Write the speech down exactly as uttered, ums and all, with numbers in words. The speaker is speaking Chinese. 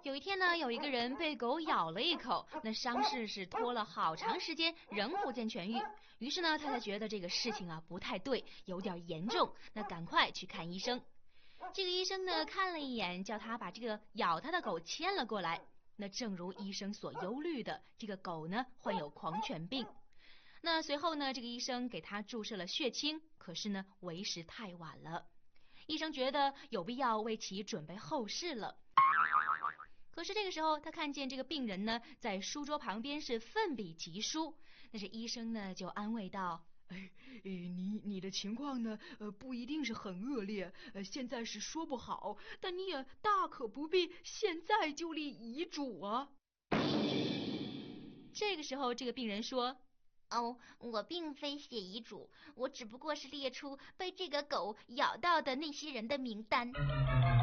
有一天呢，有一个人被狗咬了一口，那伤势是拖了好长时间，仍不见痊愈。于是呢，他才觉得这个事情啊不太对，有点严重，那赶快去看医生。这个医生呢看了一眼，叫他把这个咬他的狗牵了过来。那正如医生所忧虑的，这个狗呢患有狂犬病。那随后呢，这个医生给他注射了血清，可是呢为时太晚了。医生觉得有必要为其准备后事了。可是这个时候，他看见这个病人呢在书桌旁边是奋笔疾书，那这医生呢就安慰道： 哎，你你的情况呢，呃，不一定是很恶劣，呃，现在是说不好，但你也大可不必现在就立遗嘱啊。 这个时候，这个病人说： 哦，我并非写遗嘱，我只不过是列出被这个狗咬到的那些人的名单。